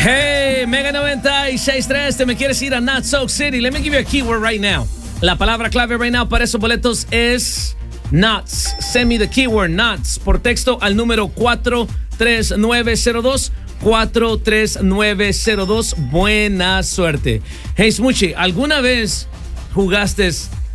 Hey, Mega 96.3, ¿te me quieres ir a Not So City? Let me give you a keyword right now. La palabra clave right now para esos boletos es Knots. Send me the keyword Knots por texto al número 43902. 43902. Buena suerte. Hey, Smoochie, ¿alguna vez jugaste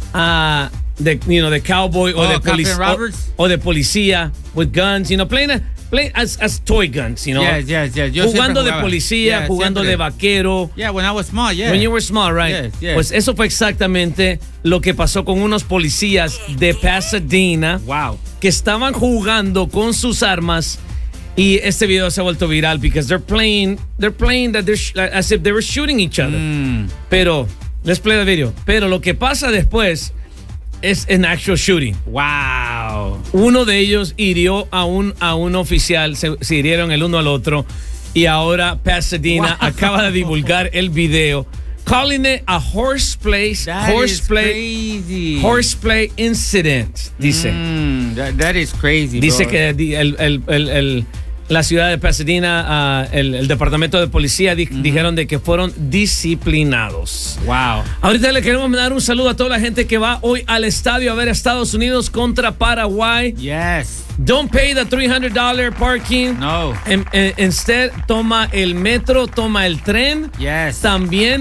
de cowboy o de policía with guns, playing as toy guns, Yes. Jugando de policía, jugando de vaquero. Yeah, when I was small, yeah. When you were small, right? Yes. Pues eso fue exactamente lo que pasó con unos policías de Pasadena. Wow. Que estaban jugando con sus armas. Y este video se ha vuelto viral because they're playing as if they were shooting each other. Pero, let's play the video. Pero lo que pasa después es an actual shooting. Wow. Uno de ellos hirió a un oficial, se hirieron el uno al otro. Y ahora Pasadena acaba de divulgar el video, calling it a horseplay incident. Dice. That is crazy. Dice bro. Que la ciudad de Pasadena, el departamento de policía dijeron de que fueron disciplinados. Wow. Ahorita le queremos dar un saludo a toda la gente que va hoy al estadio a ver a Estados Unidos contra Paraguay. Yes. Don't pay the $300 parking. No. Instead, toma el metro, toma el tren. Yes. También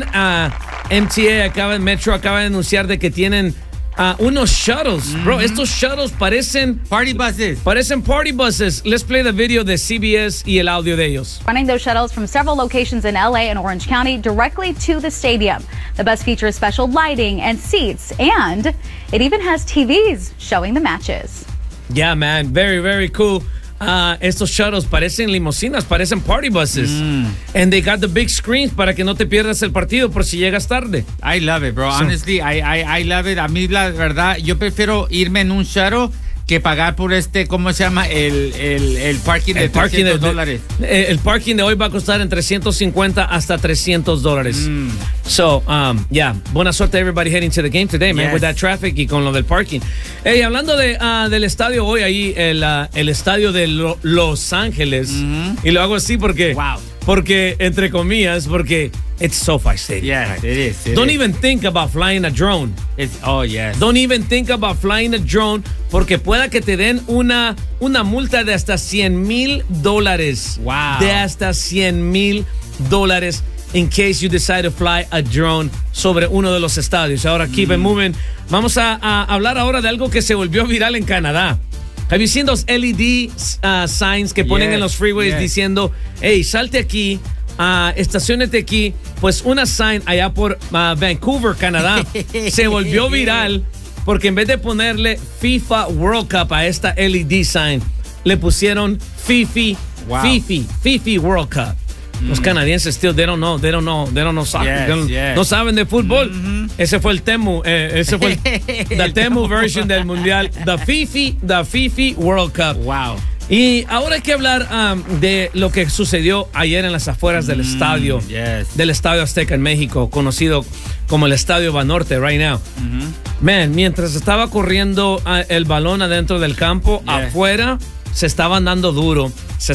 Metro acaba de anunciar de que tienen unos shuttles. Bro, estos shuttles parecen party buses. Parecen party buses. Let's play the video de CBS y el audio de ellos. Running those shuttles from several locations in LA and Orange County directly to the stadium. The bus features special lighting and seats, and it even has TVs showing the matches. Yeah, man. Very, very cool. Estos shuttles parecen limusinas, parecen party buses. And they got the big screens para que no te pierdas el partido por si llegas tarde. I love it, bro. Honestly, I love it. A mí, la verdad, yo prefiero irme en un shuttle que pagar por ¿cómo se llama? El parking de $300. El parking de hoy va a costar en $350 hasta $300. So, yeah, buena suerte everybody heading to the game today, man, with that traffic y con lo del parking. Hey, hablando del estadio hoy, ahí el estadio de Los Ángeles, y lo hago así porque, entre comillas, porque it's SoFi Stadium. Yeah, right? it is. Don't even think about flying a drone. Yes. Don't even think about flying a drone porque pueda que te den una multa de hasta $100,000. Wow. De hasta $100,000 in case you decide to fly a drone sobre uno de los estadios. Ahora, keep it moving. Vamos a hablar ahora de algo que se volvió viral en Canadá. Have you seen those LED signs que ponen en los freeways diciendo, hey, salte aquí, estacionate aquí? Pues una sign allá por Vancouver, Canadá, se volvió viral porque en vez de ponerle FIFA World Cup a esta LED sign, le pusieron Fifi World Cup. Los canadienses still they don't know soccer. No saben de fútbol. Ese fue el Temu, ese fue the Temu version del mundial, the Fifi World Cup. Wow. Y ahora hay que hablar de lo que sucedió ayer en las afueras del estadio, del Estadio Azteca en México, conocido como el Estadio Banorte right now. Man, mientras estaba corriendo el balón adentro del campo, afuera se estaban dando duro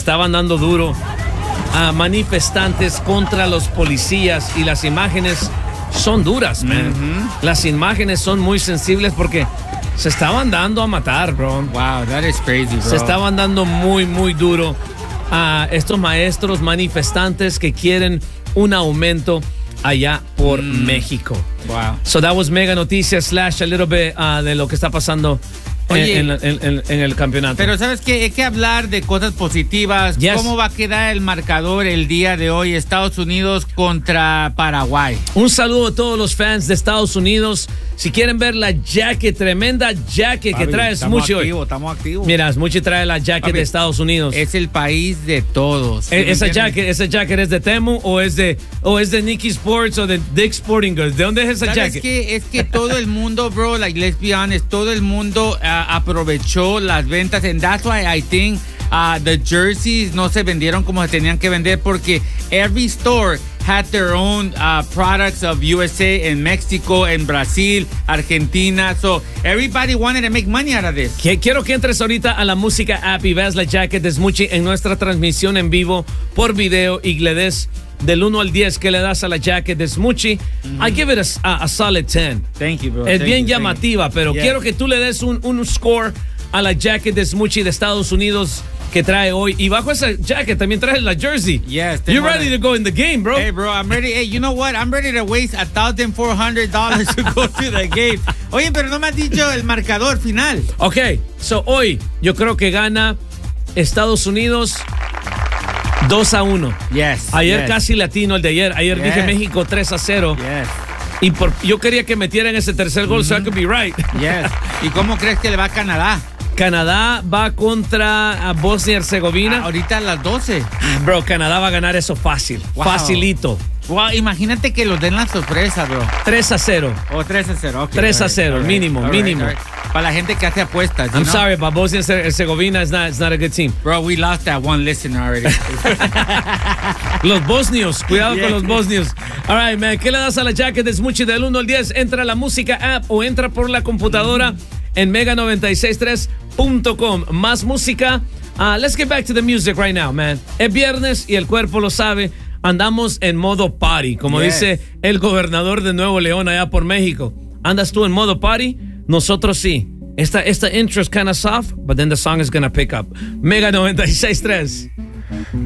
a manifestantes contra los policías y las imágenes son duras, man. Las imágenes son muy sensibles porque se estaban dando a matar, bro. Wow, that is crazy, bro. Se estaban dando muy, muy duro a estos maestros manifestantes que quieren un aumento allá por México. Wow. So that was Mega Noticias / a little bit de lo que está pasando en el campeonato. Pero ¿sabes qué? Hay que hablar de cosas positivas. ¿Cómo va a quedar el marcador el día de hoy? Estados Unidos contra Paraguay. Un saludo a todos los fans de Estados Unidos. Si quieren ver la jacket, tremenda jacket que trae Smoochie hoy. Estamos activos. Mira, Smoochie trae la jacket de Estados Unidos. Es el país de todos. ¿Esa jacket es de Temu o es de Nicky Sports o de Dick Sporting Goods? ¿De dónde es esa jacket? Es que todo el mundo, bro, like let's be honest, todo el mundo aprovechó las ventas, and that's why I think the jerseys no se vendieron como se tenían que vender, porque every store had their own products of USA and Mexico and Brazil, Argentina. So everybody wanted to make money out of this. Quiero que entres ahorita a la música app y veas la jacket de Smoochie en nuestra transmisión en vivo por video y le des del 1 al 10, ¿qué le das a la jacket de Smoochie? I give it a solid 10. Thank you, bro. Es Thank bien you, llamativa, pero Yes. quiero que tú le des un score a la jacket de Smoochie de Estados Unidos que trae hoy. Y bajo esa jacket también trae la jersey. Yes, You're ready to go in the game, bro. Hey, bro, I'm ready. Hey, you know what? I'm ready to waste $1,400 to go to the game. Oye, pero no me has dicho el marcador final. Ok, so hoy yo creo que gana Estados Unidos 2-1. Yes. Ayer yes, casi latino el de ayer. Ayer Yes. dije México 3-0. Yes. Y yo quería que metieran ese tercer gol, so I could be right. Yes. ¿Y cómo crees que le va a Canadá? Canadá va contra Bosnia y Herzegovina. Ahorita a las 12. Bro, Canadá va a ganar eso fácil. Wow. Facilito. Wow, imagínate que los den la sorpresa, bro. 3-0. O 3-0. Okay, 3-0, mínimo, mínimo. Para la gente que hace apuestas. you I'm know? sorry, but Bosnia y Herzegovina is not a good team. Bro, we lost that one listener already. Los bosnios, cuidado Yeah. con los bosnios. All right, man, ¿qué le das a la jacket de Smoochie del 1 al 10? Entra a la música app o entra por la computadora en mega963.com. Más música. Let's get back to the music right now, man. Es viernes y el cuerpo lo sabe. Andamos en modo party, como Yes. dice el gobernador de Nuevo León allá por México. ¿Andas tú en modo party? Nosotros sí. Esta intro is kind of soft, but then the song is gonna pick up. Mega 96.3.